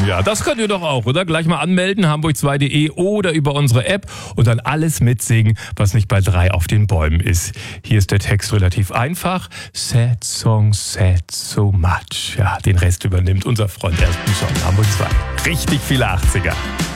Ja, das könnt ihr doch auch, oder? Gleich mal anmelden, hamburg2.de oder über unsere App und dann alles mitsingen, was nicht bei 3 auf den Bäumen ist. Hier ist der Text relativ einfach. Sad song, sad so much. Ja, den Rest übernimmt unser Freund Ersten Song, Hamburg 2. Richtig viele 80er.